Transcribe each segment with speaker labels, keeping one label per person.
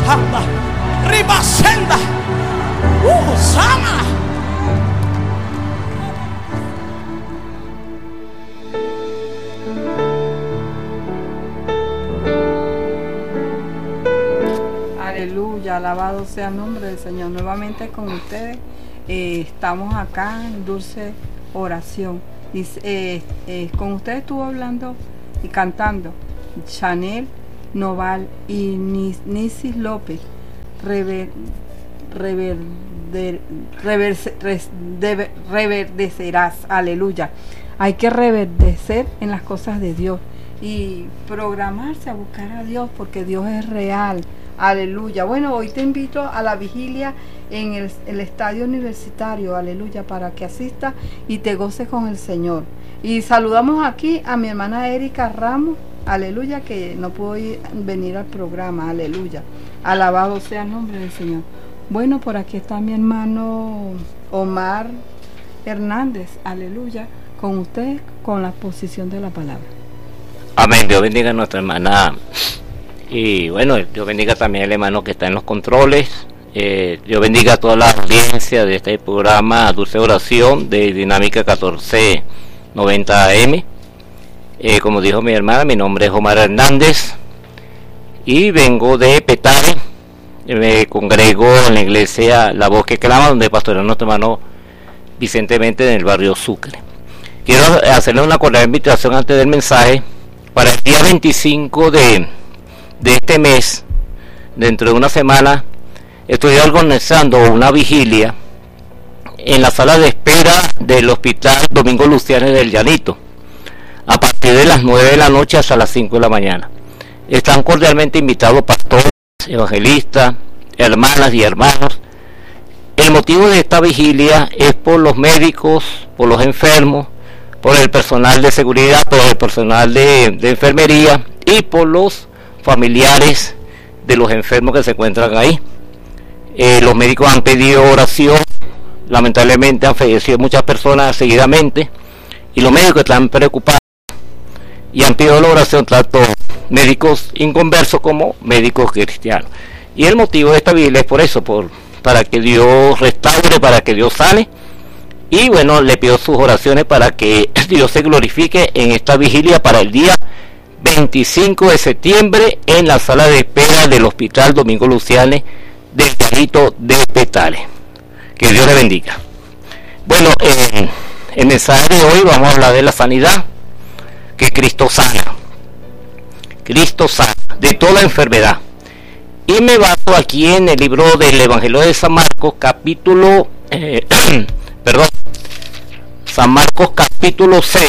Speaker 1: Anda, Ribasenda, Sama.
Speaker 2: Aleluya, alabado sea el nombre del Señor. Nuevamente con ustedes estamos acá en dulce oración. Con ustedes estuvo hablando y cantando Chanel Noval y Nisis López. Reverdecerás, aleluya. Hay que reverdecer en las cosas de Dios y programarse a buscar a Dios, porque Dios es real, aleluya. Bueno, hoy te invito a la vigilia en el estadio universitario, aleluya, para que asistas y te goces con el Señor. Y saludamos aquí a mi hermana Erika Ramos, aleluya, que no pudo venir al programa, aleluya. Alabado sea el nombre del Señor. Bueno, por aquí está mi hermano Omar Hernández, aleluya, con usted, con la exposición de la palabra.
Speaker 3: Amén. Dios bendiga a nuestra hermana. Y bueno, Dios bendiga también al hermano que está en los controles. Dios bendiga a toda la audiencia de este programa Dulce Oración de Dinámica 1490 AM. Como dijo mi hermana, mi nombre es Omar Hernández y vengo de Petare. Me congrego en la iglesia La Voz que Clama, donde pastorea nuestro hermano Vicente Mente en el barrio Sucre. Quiero hacerle una cordial invitación antes del mensaje. Para el día 25 de este mes, dentro de una semana, estoy organizando una vigilia en la sala de espera del Hospital Domingo Luciano del Llanito, a partir de las 9 de la noche hasta las 5 de la mañana. Están cordialmente invitados pastores, evangelistas, hermanas y hermanos. El motivo de esta vigilia es por los médicos, por los enfermos, por el personal de seguridad, por el personal de enfermería y por los familiares de los enfermos que se encuentran ahí. Los médicos han pedido oración, lamentablemente han fallecido muchas personas seguidamente y los médicos están preocupados y han pedido la oración tanto médicos inconversos como médicos cristianos. Y el motivo de esta vigilia es por eso, para que Dios restaure, para que Dios sane. Y bueno, le pido sus oraciones para que Dios se glorifique en esta vigilia para el día 25 de septiembre en la sala de espera del Hospital Domingo Luciane del Llanito de Petare. Que Dios le bendiga. Bueno, en el mensaje de hoy vamos a hablar de la sanidad, que Cristo sana. Cristo sana de toda enfermedad. Y me baso aquí en el libro del Evangelio de San Marcos, San Marcos capítulo 6,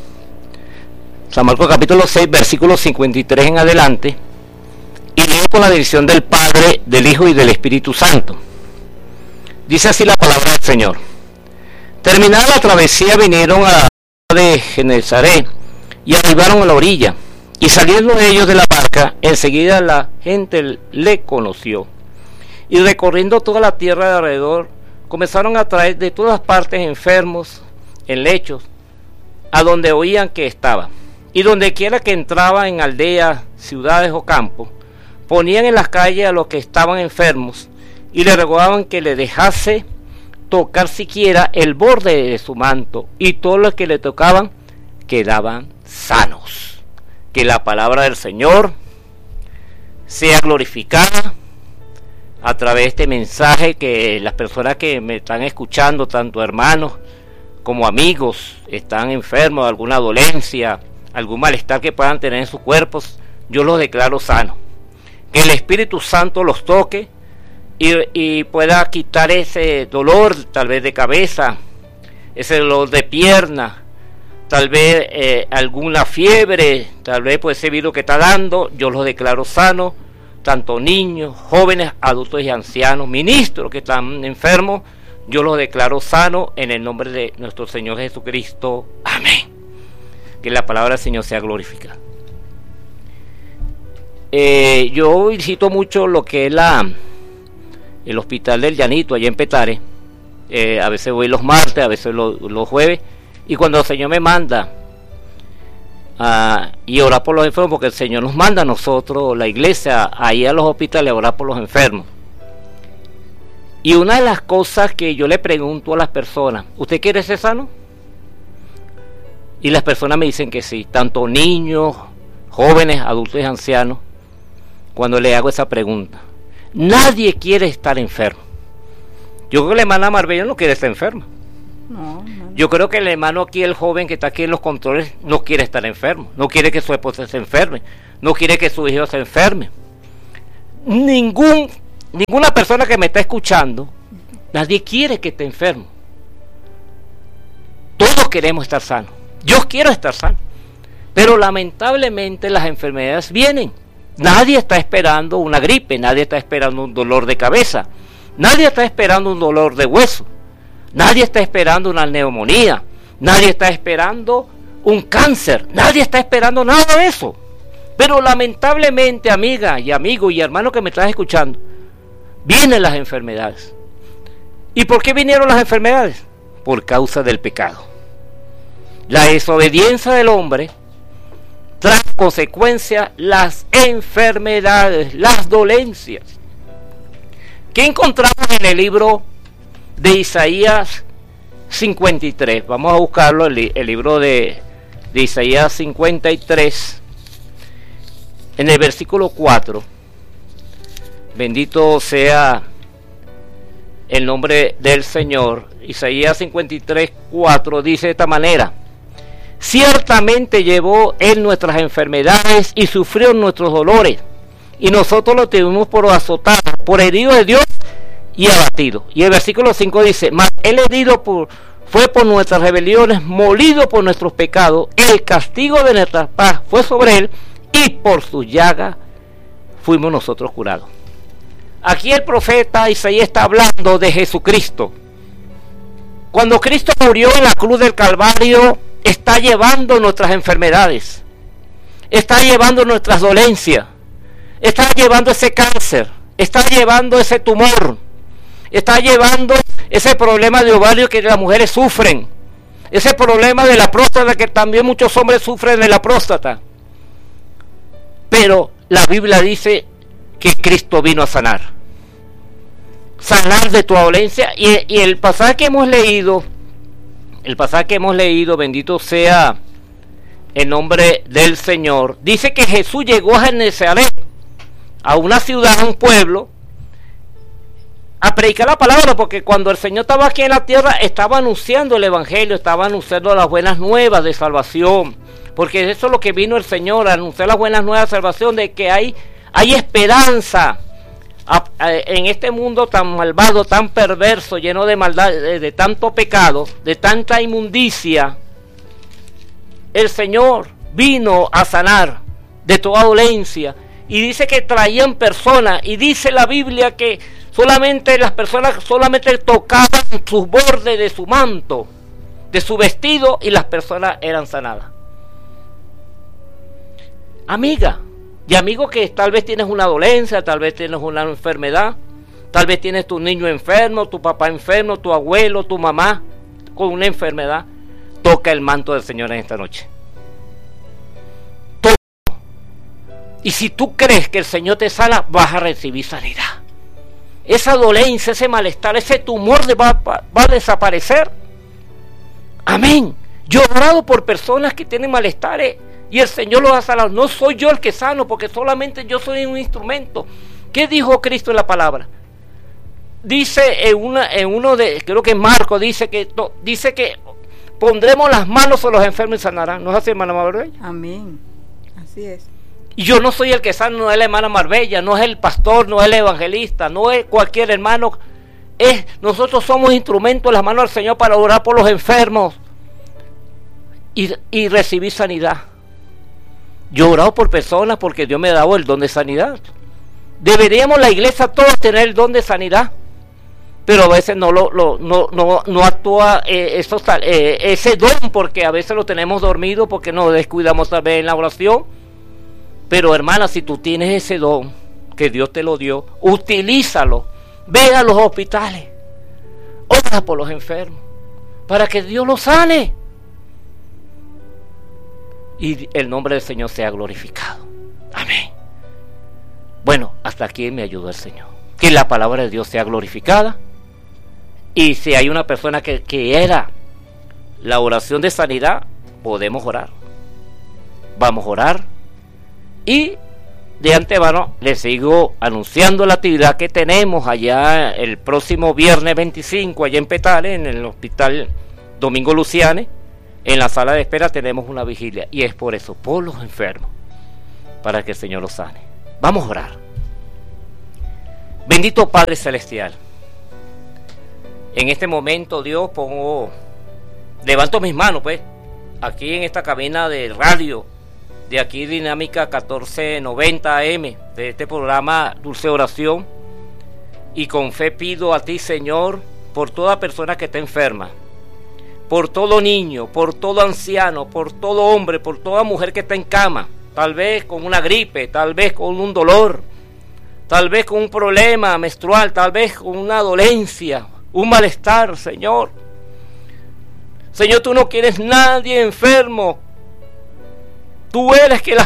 Speaker 3: versículo 53 en adelante, y leo con la dirección del Padre, del Hijo y del Espíritu Santo. Dice así la palabra del Señor. Terminada la travesía, vinieron a la de Genesaret y arribaron a la orilla, y saliendo ellos de la barca, enseguida la gente le conoció, y recorriendo toda la tierra de alrededor, comenzaron a traer de todas partes enfermos en lechos, a donde oían que estaba. Y donde quiera que entraba, en aldeas, ciudades o campos, ponían en las calles a los que estaban enfermos y le rogaban que le dejase tocar siquiera el borde de su manto, y todos los que le tocaban quedaban sanos. Que la palabra del Señor sea glorificada a través de este mensaje, que las personas que me están escuchando, tanto hermanos como amigos, están enfermos de alguna dolencia, algún malestar que puedan tener en sus cuerpos, yo los declaro sanos. Que el Espíritu Santo los toque y pueda quitar ese dolor, tal vez de cabeza, ese dolor de pierna, tal vez alguna fiebre, tal vez por ese virus que está dando. Yo los declaro sanos, tanto niños, jóvenes, adultos y ancianos, ministros que están enfermos, yo los declaro sanos en el nombre de nuestro Señor Jesucristo. Amén. Que la palabra del Señor sea glorificada. Yo visito mucho lo que es el Hospital del Llanito, allá en Petare. A veces voy los martes, a veces los jueves. Y cuando el Señor me manda y orar por los enfermos, porque el Señor nos manda a nosotros, la iglesia, a ir a los hospitales a orar por los enfermos. Y una de las cosas que yo le pregunto a las personas, ¿usted quiere ser sano? Y las personas me dicen que sí, tanto niños, jóvenes, adultos y ancianos. Cuando le hago esa pregunta, nadie quiere estar enfermo. Yo creo que la hermana Marbella no quiere estar enferma.
Speaker 2: No.
Speaker 3: Yo creo que el hermano aquí, el joven que está aquí en los controles, no quiere estar enfermo. No quiere que su esposa se enferme. No quiere que su hijo se enferme. Ninguna persona que me está escuchando, nadie quiere que esté enfermo. Todos queremos estar sanos. Yo quiero estar sano. Pero lamentablemente las enfermedades vienen. Nadie está esperando una gripe, nadie está esperando un dolor de cabeza, nadie está esperando un dolor de hueso, nadie está esperando una neumonía, nadie está esperando un cáncer, nadie está esperando nada de eso. Pero lamentablemente, amiga y amigo y hermano que me estás escuchando, vienen las enfermedades. ¿Y por qué vinieron las enfermedades? Por causa del pecado. La desobediencia del hombre trae consecuencias las enfermedades, las dolencias. ¿Qué encontramos en el libro de Isaías 53? Vamos a buscarlo, el libro de Isaías 53, en el versículo 4. Bendito sea el nombre del Señor. Isaías 53, 4 dice de esta manera: ciertamente llevó él nuestras enfermedades y sufrió nuestros dolores, y nosotros lo tuvimos por azotado, por herido de Dios y abatido. Y el versículo 5 dice: mas él herido fue por nuestras rebeliones, molido por nuestros pecados, el castigo de nuestra paz fue sobre él, y por su llaga fuimos nosotros curados. Aquí el profeta Isaías está hablando de Jesucristo. Cuando Cristo murió en la cruz del Calvario, está llevando nuestras enfermedades, está llevando nuestras dolencias, está llevando ese cáncer, está llevando ese tumor, está llevando ese problema de ovario que las mujeres sufren, ese problema de la próstata que también muchos hombres sufren de la próstata. Pero la Biblia dice que Cristo vino a sanar de tu dolencia. Y el pasaje que hemos leído, bendito sea el nombre del Señor, dice que Jesús llegó a Genesaret, a una ciudad, a un pueblo, a predicar la palabra, porque cuando el Señor estaba aquí en la tierra, estaba anunciando el evangelio, estaba anunciando las buenas nuevas de salvación, porque eso es lo que vino el Señor, a anunciar las buenas nuevas de salvación, de que hay esperanza en este mundo tan malvado, tan perverso, lleno de maldad, de tanto pecado, de tanta inmundicia. El Señor vino a sanar de toda dolencia, y dice que traían personas, y dice la Biblia que solamente las personas tocaban sus bordes de su manto, de su vestido, y las personas eran sanadas. Amiga y amigo, que tal vez tienes una dolencia, tal vez tienes una enfermedad, tal vez tienes tu niño enfermo, tu papá enfermo, tu abuelo, tu mamá con una enfermedad, toca el manto del Señor en esta noche. Toca. Y si tú crees que el Señor te sana, vas a recibir sanidad. Esa dolencia, ese malestar, ese tumor va a desaparecer. Amén. Yo he orado por personas que tienen malestares y el Señor los ha sanado. No soy yo el que sano, porque solamente yo soy un instrumento. ¿Qué dijo Cristo en la palabra? Dice en uno de, creo que Marcos, dice que pondremos las manos sobre los enfermos y sanarán. ¿No es así, hermana Marbella?
Speaker 2: Amén. Así es.
Speaker 3: Y yo no soy el que sana, no es la hermana Marbella, no es el pastor, no es el evangelista, no es cualquier hermano. Nosotros somos instrumentos en las manos del Señor para orar por los enfermos y recibir sanidad. Yo he orado por personas porque Dios me ha dado el don de sanidad. Deberíamos la iglesia todos tener el don de sanidad, pero a veces no actúa ese don, porque a veces lo tenemos dormido, porque nos descuidamos tal vez en la oración. Pero hermana, si tú tienes ese don que Dios te lo dio, utilízalo. Ve a los hospitales, ora por los enfermos, para que Dios los sane. y el nombre del Señor sea glorificado. Amén. Bueno, hasta aquí me ayudó el Señor. Que la palabra de Dios sea glorificada. Y si hay una persona que quiera la oración de sanidad, podemos orar. Vamos a orar. Y de antemano les sigo anunciando la actividad que tenemos allá el próximo viernes 25, allá en Petare, en el Hospital Domingo Luciane. En la sala de espera tenemos una vigilia. Y es por eso, por los enfermos, para que el Señor los sane. Vamos a orar. Bendito Padre Celestial, en este momento, Dios, levanto mis manos, pues, aquí en esta cabina de radio, de aquí Dinámica 1490 AM, de este programa Dulce Oración, y con fe pido a ti, Señor, por toda persona que esté enferma, por todo niño, por todo anciano, por todo hombre, por toda mujer que está en cama, tal vez con una gripe, tal vez con un dolor, tal vez con un problema menstrual, tal vez con una dolencia, un malestar, Señor. Señor, tú no quieres nadie enfermo. Tú quieres que las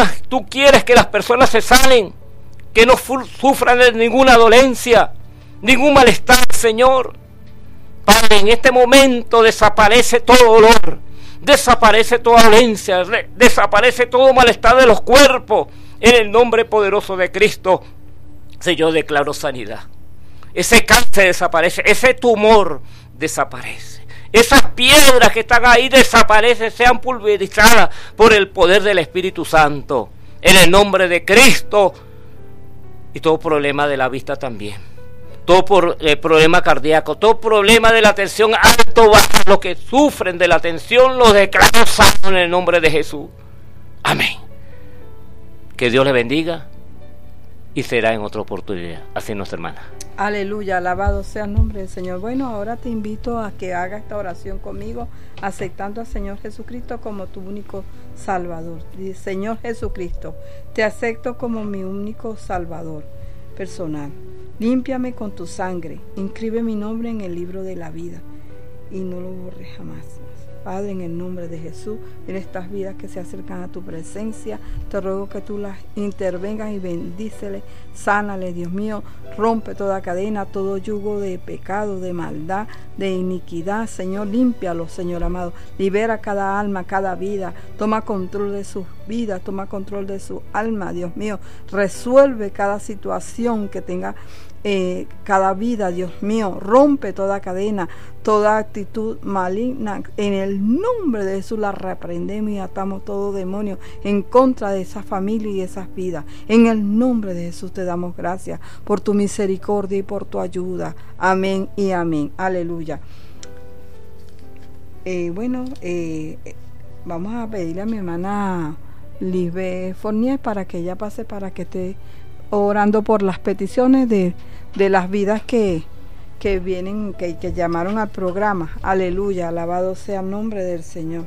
Speaker 3: personas se sanen, que no sufran de ninguna dolencia, ningún malestar, Señor. Padre, en este momento desaparece todo dolor, desaparece toda dolencia, desaparece todo malestar de los cuerpos. En el nombre poderoso de Cristo, Señor, declaro sanidad. Ese cáncer desaparece, ese tumor desaparece. Esas piedras que están ahí desaparecen, sean pulverizadas por el poder del Espíritu Santo. En el nombre de Cristo. Y todo problema de la vista también. Todo problema cardíaco, todo problema de la tensión alto, bajo, los que sufren de la tensión, los declaro sanos en el nombre de Jesús. Amén. Que Dios les bendiga y será en otra oportunidad. Así nuestra hermana.
Speaker 2: Aleluya, alabado sea el nombre del Señor. Bueno, ahora te invito a que hagas esta oración conmigo, aceptando al Señor Jesucristo como tu único Salvador. Dice: Señor Jesucristo, te acepto como mi único Salvador personal. Límpiame con tu sangre, inscribe mi nombre en el libro de la vida y no lo borres jamás. Padre, en el nombre de Jesús, en estas vidas que se acercan a tu presencia, te ruego que tú las intervengas y bendíceles, sánale, Dios mío, rompe toda cadena, todo yugo de pecado, de maldad, de iniquidad, Señor, límpialo, Señor amado, libera cada alma, cada vida, toma control de sus vidas, toma control de su alma, Dios mío, resuelve cada situación que tenga cada vida, Dios mío, rompe toda cadena, toda actitud maligna, en el nombre de Jesús la reprendemos y atamos todo demonio en contra de esa familia y esas vidas. En el nombre de Jesús te damos gracias por tu misericordia y por tu ayuda. Amén y amén. Aleluya. Vamos a pedirle a mi hermana Lisbeth Fournier para que ella pase, para que esté orando por las peticiones de las vidas que vienen, que llamaron al programa. Aleluya, alabado sea el nombre del Señor.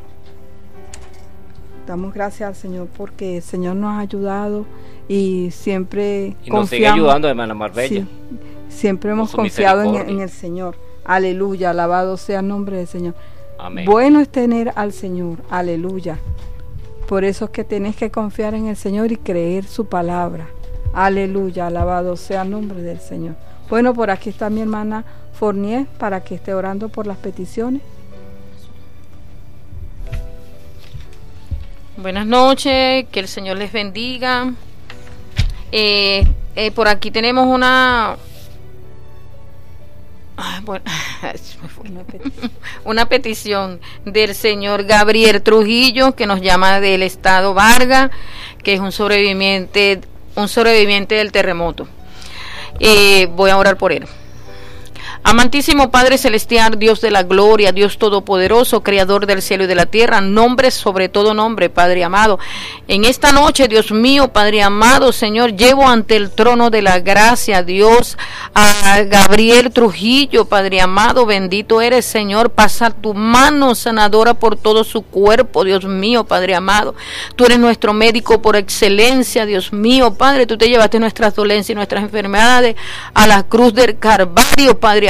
Speaker 2: Damos gracias al Señor porque el Señor nos ha ayudado y siempre
Speaker 3: y nos sigue ayudando, hermana Marbella.
Speaker 2: Sí, siempre hemos confiado en el Señor. Aleluya, alabado sea el nombre del Señor.
Speaker 3: Amén.
Speaker 2: Bueno es tener al Señor. Aleluya. Por eso es que tenés que confiar en el Señor y creer su palabra. Aleluya, alabado sea el nombre del Señor. Bueno, por aquí está mi hermana Fournier para que esté orando por las peticiones.
Speaker 4: Buenas noches, que el Señor les bendiga. Por aquí tenemos una petición del señor Gabriel Trujillo, que nos llama del estado Vargas, que es un sobreviviente del terremoto. Voy a orar por él. Amantísimo Padre Celestial, Dios de la gloria, Dios todopoderoso, Creador del cielo y de la tierra, nombre sobre todo nombre, Padre amado. En esta noche, Dios mío, Padre amado, Señor, llevo ante el trono de la gracia, Dios, a Gabriel Trujillo, Padre amado, bendito eres, Señor, pasa tu mano sanadora por todo su cuerpo, Dios mío, Padre amado. Tú eres nuestro médico por excelencia, Dios mío, Padre, tú te llevaste nuestras dolencias y nuestras enfermedades a la cruz del Calvario, Padre amado,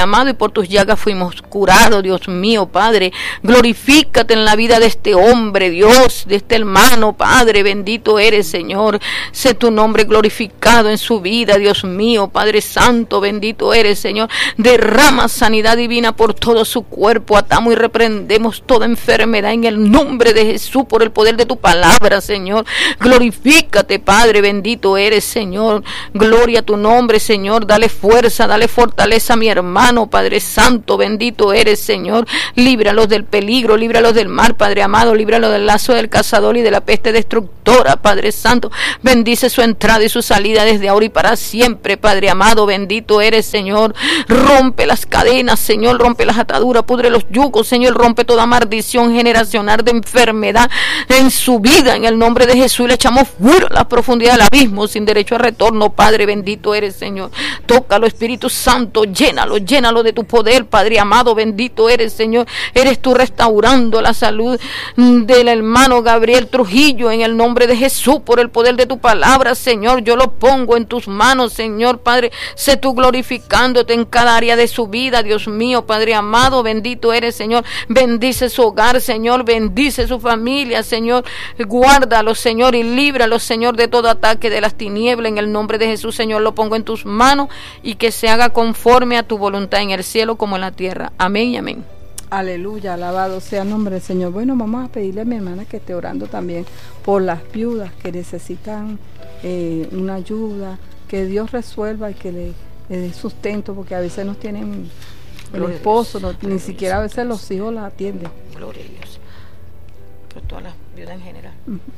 Speaker 4: amado, y por tus llagas fuimos curados, Dios mío, Padre. Glorifícate en la vida de este hombre, Dios, de este hermano, Padre, bendito eres, Señor. Sé tu nombre glorificado en su vida, Dios mío, Padre Santo, bendito eres, Señor. Derrama sanidad divina por todo su cuerpo. Atamos y reprendemos toda enfermedad en el nombre de Jesús, por el poder de tu palabra, Señor. Glorifícate, Padre, bendito eres, Señor. Gloria a tu nombre, Señor. Dale fuerza, dale fortaleza a mi hermano, Padre Santo, bendito eres, Señor. Líbralos del peligro, líbralos del mal, Padre amado. Líbralos del lazo del cazador y de la peste destructora, Padre Santo. Bendice su entrada y su salida desde ahora y para siempre, Padre amado, bendito eres, Señor. Rompe las cadenas, Señor, rompe las ataduras, pudre los yugos, Señor, rompe toda maldición generacional de enfermedad en su vida, en el nombre de Jesús. Le echamos fuera a la profundidad del abismo sin derecho a retorno, Padre, bendito eres, Señor. Tócalo, Espíritu Santo, llénalo de tu poder, Padre amado, bendito eres, Señor. Eres tú restaurando la salud del hermano Gabriel Trujillo, en el nombre de Jesús, por el poder de tu palabra, Señor. Yo lo pongo en tus manos, Señor, Padre. Sé tú glorificándote en cada área de su vida, Dios mío, Padre amado, bendito eres, Señor. Bendice su hogar, Señor, bendice su familia, Señor. Guárdalo, Señor, y líbralo, Señor, de todo ataque de las tinieblas, en el nombre de Jesús, Señor. Lo pongo en tus manos y que se haga conforme a tu voluntad en el cielo como en la tierra. Amén y amén.
Speaker 2: Aleluya, alabado sea el nombre del Señor. Bueno, vamos a pedirle a mi hermana que esté orando también por las viudas que necesitan una ayuda, que Dios resuelva y que le dé sustento, porque a veces no tienen el esposo, ni siquiera a veces los hijos las atienden.
Speaker 4: Gloria a Dios. Por todas las viudas en general.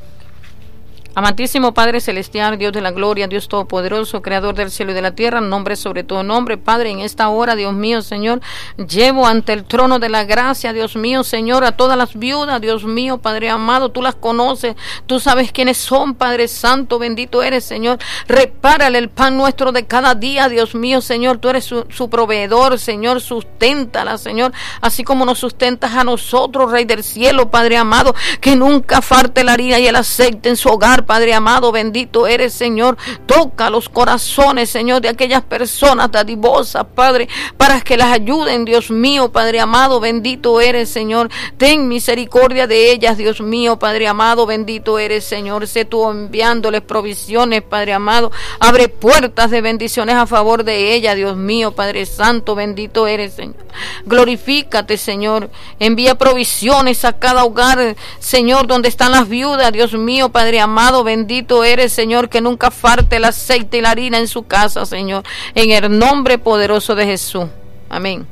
Speaker 4: Amantísimo Padre Celestial, Dios de la gloria, Dios Todopoderoso, Creador del cielo y de la tierra, nombre sobre todo nombre, Padre, en esta hora, Dios mío, Señor, llevo ante el trono de la gracia, Dios mío, Señor, a todas las viudas, Dios mío, Padre amado, tú las conoces, tú sabes quiénes son, Padre Santo, bendito eres, Señor. Repárale el pan nuestro de cada día, Dios mío, Señor, tú eres su proveedor, Señor, susténtala, Señor, así como nos sustentas a nosotros, Rey del cielo, Padre amado, que nunca falte la harina y el aceite en su hogar, Padre amado, bendito eres, Señor. Toca los corazones, Señor, de aquellas personas dadivosas, Padre, para que las ayuden, Dios mío, Padre amado, bendito eres, Señor. Ten misericordia de ellas, Dios mío, Padre amado, bendito eres, Señor. Sé tú enviándoles provisiones, Padre amado. Abre puertas de bendiciones a favor de ellas, Dios mío, Padre Santo, bendito eres, Señor. Glorifícate, Señor. Envía provisiones a cada hogar, Señor, donde están las viudas, Dios mío, Padre amado, bendito eres, Señor, que nunca falte el aceite y la harina en su casa, Señor, en el nombre poderoso de Jesús. Amén.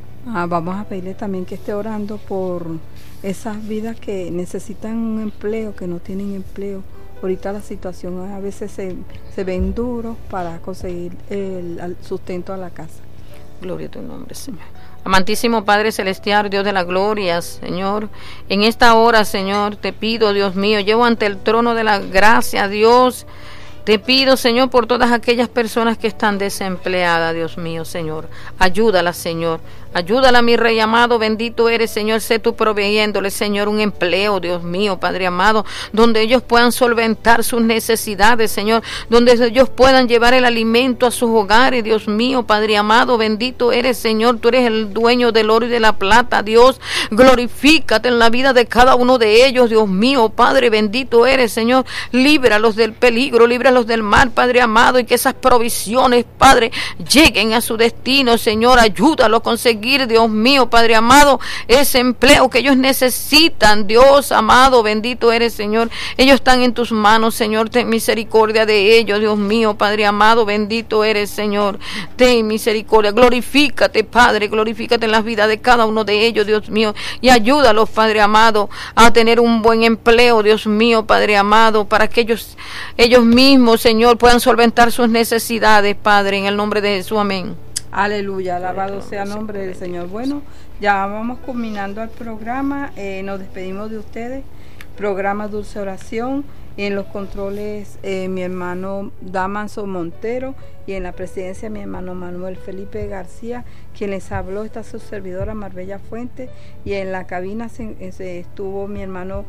Speaker 2: Vamos a pedirle también que esté orando por esas vidas que necesitan un empleo, que no tienen empleo. Ahorita la situación a veces se ven duros para conseguir el sustento a la casa.
Speaker 4: Gloria a tu nombre, Señor. Amantísimo Padre Celestial, Dios de la gloria, Señor, en esta hora, Señor, te pido, Dios mío, llevo ante el trono de la gracia, Dios, te pido, Señor, por todas aquellas personas que están desempleadas, Dios mío, Señor, ayúdalas, Señor. Ayúdala, mi Rey amado, bendito eres, Señor, sé tú proveyéndole, Señor, un empleo, Dios mío, Padre amado, donde ellos puedan solventar sus necesidades, Señor, donde ellos puedan llevar el alimento a sus hogares, Dios mío, Padre amado, bendito eres, Señor, tú eres el dueño del oro y de la plata, Dios, glorifícate en la vida de cada uno de ellos, Dios mío, Padre, bendito eres, Señor, líbralos del peligro, líbralos del mal, Padre amado, y que esas provisiones, Padre, lleguen a su destino, Señor, ayúdalos a conseguir, Dios mío, Padre amado, ese empleo que ellos necesitan, Dios amado, bendito eres, Señor. Ellos están en tus manos, Señor, ten misericordia de ellos, Dios mío, Padre amado, bendito eres, Señor. Ten misericordia, glorifícate, Padre, glorifícate en las vidas de cada uno de ellos, Dios mío, y ayúdalos, Padre amado, a tener un buen empleo, Dios mío, Padre amado, para que ellos mismos, Señor, puedan solventar sus necesidades, Padre, en el nombre de Jesús, amén.
Speaker 2: Aleluya, alabado sea el nombre del Señor. Bueno, ya vamos culminando el programa, nos despedimos de ustedes, programa Dulce Oración, y en los controles mi hermano Damanso Montero, y en la presidencia mi hermano Manuel Felipe García, quien les habló, está su servidora Marbella Fuentes, y en la cabina estuvo mi hermano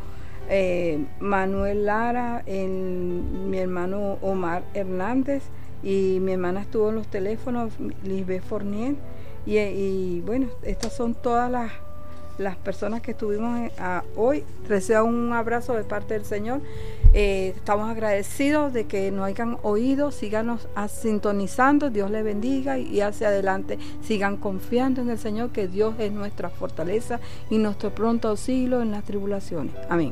Speaker 2: Manuel Lara, mi hermano Omar Hernández, y mi hermana estuvo en los teléfonos, Lisbeth Fournier, Y bueno, estas son todas las personas que estuvimos hoy. Reciban un abrazo de parte del Señor. Estamos agradecidos de que nos hayan oído. Síganos sintonizando. Dios les bendiga y hacia adelante sigan confiando en el Señor, que Dios es nuestra fortaleza y nuestro pronto auxilio en las tribulaciones. Amén.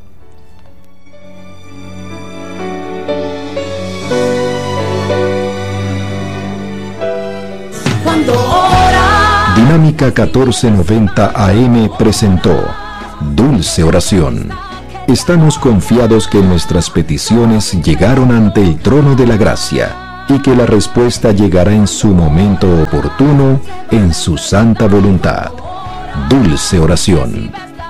Speaker 1: Cuando ora.
Speaker 5: Dinámica 1490 AM presentó Dulce Oración. Estamos confiados que nuestras peticiones llegaron ante el trono de la gracia y que la respuesta llegará en su momento oportuno, en su santa voluntad. Dulce Oración.